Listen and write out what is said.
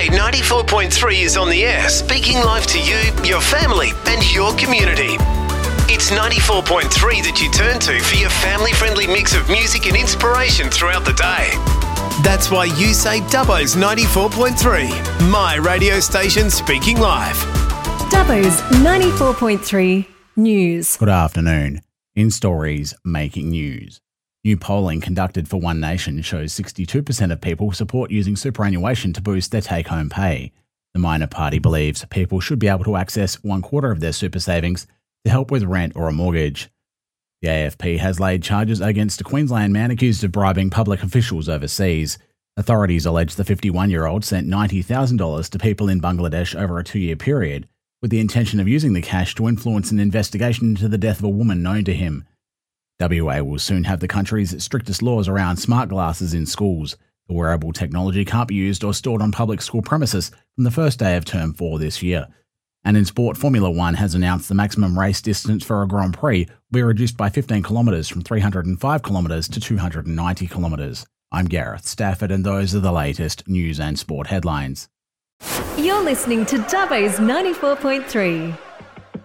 94.3 is on the air, speaking live to you, your family and your community. It's 94.3 that you turn to for your family-friendly mix of music and inspiration throughout the day. That's why you say Dubbo's 94.3, my radio station speaking live. Dubbo's 94.3 News. Good afternoon. In stories making news. New polling conducted for One Nation shows 62% of people support using superannuation to boost their take-home pay. The minor party believes people should be able to access 1/4 of their super savings to help with rent or a mortgage. The AFP has laid charges against a Queensland man accused of bribing public officials overseas. Authorities allege the 51-year-old sent $90,000 to people in Bangladesh over a 2-year period, with the intention of using the cash to influence an investigation into the death of a woman known to him. WA will soon have the country's strictest laws around smart glasses in schools. The wearable technology can't be used or stored on public school premises from the first day of Term 4 this year. And in sport, Formula One has announced the maximum race distance for a Grand Prix will be reduced by 15 kilometres from 305 kilometres to 290 kilometres. I'm Gareth Stafford, and those are the latest news and sport headlines. You're listening to Dubbo's 94.3.